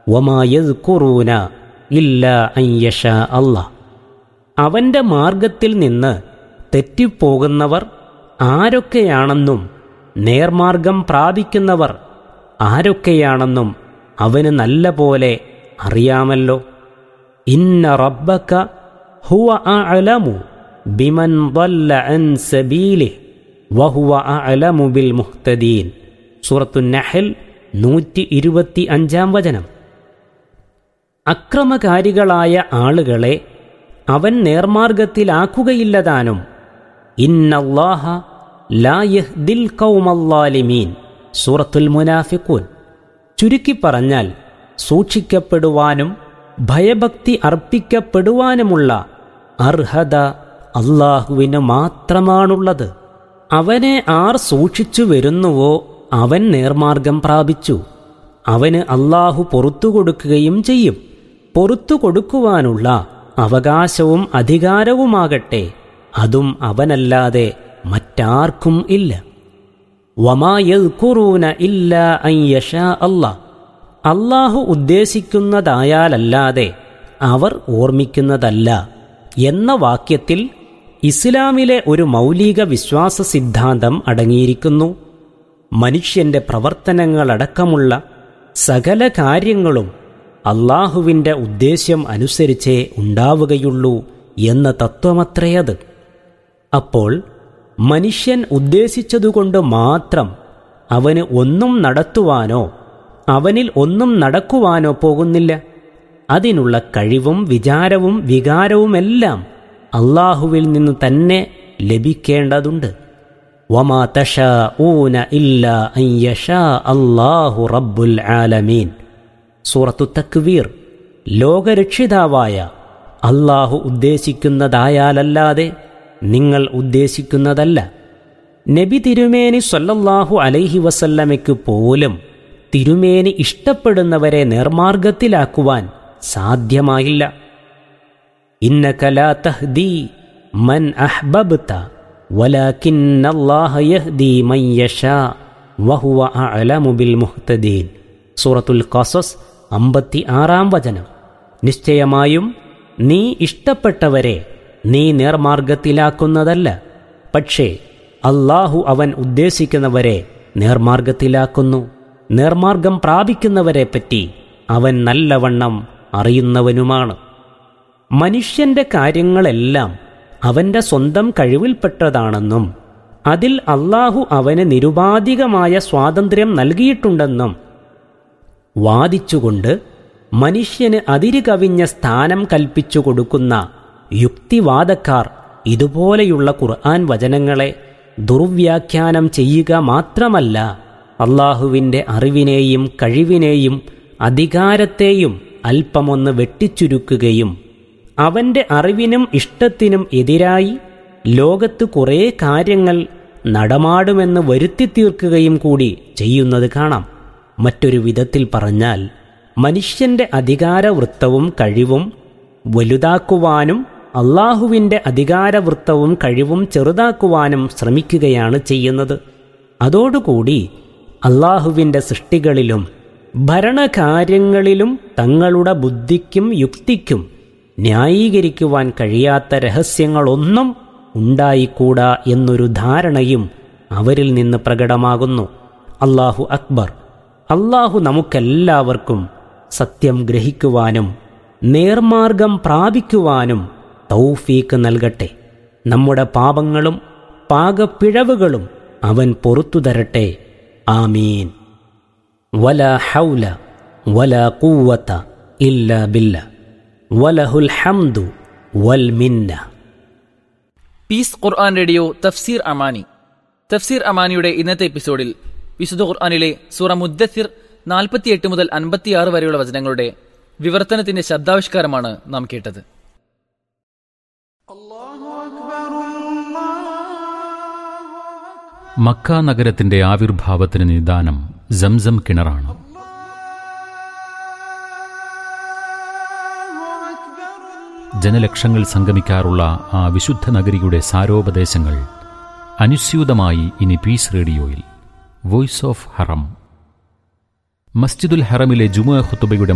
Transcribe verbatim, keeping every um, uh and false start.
വമാ യദ്കുറൂന ഇല്ലാ അൻ യശാ അല്ലാഹ്. അവൻ്റെ മാർഗത്തിൽ നിന്ന് തെറ്റിപ്പോകുന്നവർ ആരൊക്കെയാണെന്നും നേർമാർഗം പ്രാപിക്കുന്നവർ ആരൊക്കെയാണെന്നും അവന് നല്ല പോലെ അറിയാമല്ലോ. ഇന്ന റബ്ബക ഹുവ അഅലമു ബിമൻ ضل അൻ സബീലിഹി വഹുവ അഅലമു ബിൽ മുഹ്തദീൻ. സൂറത്തുൻ നഹൽ നൂറ്റി ഇരുപത്തി അഞ്ചാം വചനം. അക്രമകാരികളായ ആളുകളെ അവൻ നേർമാർഗത്തിലാക്കുകയില്ലതാനും. ഇന്നല്ലാഹ ലാ യഹ്ദിൽ ഖൗമൽ-ളാലിമീൻ. സൂറത്തുൽ മുനാഫിഖൂൻ. ചുരുക്കി പറഞ്ഞാൽ, സൂക്ഷിക്കപ്പെടുവാനും ഭയഭക്തി അർപ്പിക്കപ്പെടുവാനുമുള്ള അർഹത അല്ലാഹുവിന് മാത്രമാണുള്ളത്. അവനെ ആർ സൂക്ഷിച്ചു വരുന്നുവോ അവൻ നേർമാർഗം പ്രാപിച്ചു. അവന് അല്ലാഹു പൊറത്തു കൊടുക്കുകയും ചെയ്യും. പൊറത്തു കൊടുക്കുവാനുള്ള അവകാശവും അധികാരവുമാകട്ടെ അതും അവനല്ലാതെ മറ്റാർക്കും ഇല്ല. വമാ യദ്കുറൂന ഇല്ലാ അൻ യശാ അല്ലാഹ്. അല്ലാഹു ഉദ്ദേശിക്കുന്നതായാലല്ലാതെ അവർ ഓർമ്മിക്കുന്നതല്ല എന്ന വാക്യത്തിൽ ഇസ്ലാമിലെ ഒരു മൗലിക വിശ്വാസ സിദ്ധാന്തം അടങ്ങിയിരിക്കുന്നു. മനുഷ്യന്റെ പ്രവർത്തനങ്ങളടക്കമുള്ള സകല കാര്യങ്ങളും അല്ലാഹുവിൻ്റെ ഉദ്ദേശ്യം അനുസരിച്ചേ ഉണ്ടാവുകയുള്ളൂ എന്ന തത്വമത്രയത്. അപ്പോൾ മനുഷ്യൻ ഉദ്ദേശിച്ചതുകൊണ്ട് മാത്രം അവന് ഒന്നും നടത്തുവാനോ അവനിൽ ഒന്നും നടക്കുവാനോ പോകുന്നില്ല. അതിനുള്ള കഴിവും വിചാരവും വികാരവുമെല്ലാം അല്ലാഹുവിൽ നിന്ന് തന്നെ ലഭിക്കേണ്ടതുണ്ട്. വമാ തശാഊന ഇല്ലാ അൻ യശാ അല്ലാഹു റബ്ബുൽ ആലമീൻ. സൂറത്തു തക്വീർ. ലോകരക്ഷിതാവായ അല്ലാഹു ഉദ്ദേശിക്കുന്നതായാലല്ലാതെ നിങ്ങൾ ഉദ്ദേശിക്കുന്നതല്ല. നബി തിരുമേനി സ്വല്ലല്ലാഹു അലൈഹി വസല്ലമയ്ക്ക് പോലും തിരുമേനി ഇഷ്ടപ്പെടുന്നവരെ നേർമാർഗത്തിലാക്കുവാൻ സാധ്യമായില്ല. ഇന്നക ലാ തഹ്ദീ മൻ അഹ്ബബ്ത വലാകിന്നല്ലാഹ യഹ്ദീ മൻ യശാ വഹുവ അഅലമു ബിൽ മുഹ്തദീൻ. സൂറത്തുൽ ഖസസ് അമ്പത്തി ആറാം വചനം. നിശ്ചയമായും നീ ഇഷ്ടപ്പെട്ടവരെ നീ നേർമാർഗത്തിലാക്കുന്നതല്ല, പക്ഷേ അല്ലാഹു അവൻ ഉദ്ദേശിക്കുന്നവരെ നേർമാർഗത്തിലാക്കുന്നു. നേർമാർഗം പ്രാപിക്കുന്നവരെപ്പറ്റി അവൻ നല്ലവണ്ണം അറിയുന്നവനുമാണ്. മനുഷ്യന്റെ കാര്യങ്ങളെല്ലാം അവന്റെ സ്വന്തം കഴിവിൽപ്പെട്ടതാണെന്നും അതിൽ അല്ലാഹു അവന് നിരുപാധികമായ സ്വാതന്ത്ര്യം നൽകിയിട്ടുണ്ടെന്നും വാദിച്ചുകൊണ്ട് മനുഷ്യന് അതിരുകവിഞ്ഞ സ്ഥാനം കൽപ്പിച്ചു കൊടുക്കുന്ന യുക്തിവാദക്കാർ ഇതുപോലെയുള്ള ഖുർആൻ വചനങ്ങളെ ദുർവ്യാഖ്യാനം ചെയ്യുക മാത്രമല്ല, അല്ലാഹുവിൻ്റെ അറിവിനെയും കഴിവിനെയും അധികാരത്തെയും അല്പമൊന്ന് വെട്ടിച്ചുരുക്കുകയും അവൻ്റെ അറിവിനും ഇഷ്ടത്തിനും എതിരായി ലോകത്ത് കുറേ കാര്യങ്ങൾ നടമാടുമെന്ന് വരുത്തി തീർക്കുകയും കൂടി ചെയ്യുന്നത് കാണാം. മറ്റൊരു വിധത്തിൽ പറഞ്ഞാൽ, മനുഷ്യന്റെ അധികാരവൃത്തവും കഴിവും വലുതാക്കുവാനും അല്ലാഹുവിൻ്റെ അധികാരവൃത്തവും കഴിവും ചെറുതാക്കുവാനും ശ്രമിക്കുകയാണ് ചെയ്യുന്നത്. അതോടുകൂടി അല്ലാഹുവിൻ്റെ സൃഷ്ടികളിലും ഭരണകാര്യങ്ങളിലും തങ്ങളുടെ ബുദ്ധിക്കും യുക്തിക്കും ന്യായീകരിക്കുവാൻ കഴിയാത്ത രഹസ്യങ്ങളൊന്നും ഉണ്ടായിക്കൂടാ എന്നൊരു ധാരണയും അവരിൽ നിന്ന് പ്രകടമാകുന്നു. അല്ലാഹു അക്ബർ. അല്ലാഹു നമുക്കെല്ലാവർക്കും സത്യം ഗ്രഹിക്കുവാനും നേർമാർഗം പ്രാപിക്കുവാനും തൗഫീക്ക് നൽകട്ടെ. നമ്മുടെ പാപങ്ങളും പാകപ്പിഴവുകളും അവൻ പൊറുത്തു തരട്ടെ. ആമീൻ. വലാ ഹൗല വലാ ഖുവത ഇല്ലാ ബില്ലാ വലഹുൽ ഹംദു വൽ മിന്ന. പീസ് ഖുർആൻ റേഡിയോ തഫ്സീർ അമാനി. തഫ്സീർ അമാനിയുടെ ഇന്നത്തെ എപ്പിസോഡിൽ വിശുദ്ധ ഖുർആനിലെ സൂറ മുദ്ദസ്സിർ നാൽപ്പത്തിയെട്ട് മുതൽ അൻപത്തിയാറ് വരെയുള്ള വചനങ്ങളുടെ വിവർത്തനത്തിന്റെ ശബ്ദാവിഷ്കാരമാണ് നാം കേട്ടത്. മക്ക നഗരത്തിന്റെ ആവിർഭാവത്തിന് നിദാനം സംസം കിണറാണ്. ജനലക്ഷങ്ങൾ സംഗമിക്കാറുള്ള ആ വിശുദ്ധ നഗരിയുടെ സാരോപദേശങ്ങൾ അനുസ്യൂതമായി ഇനി പീസ് റേഡിയോയിൽ. വോയിസ് ഓഫ് ഹറം. മസ്ജിദുൽ ഹറമിലെ ജുമുഅ ഖുതുബയുടെ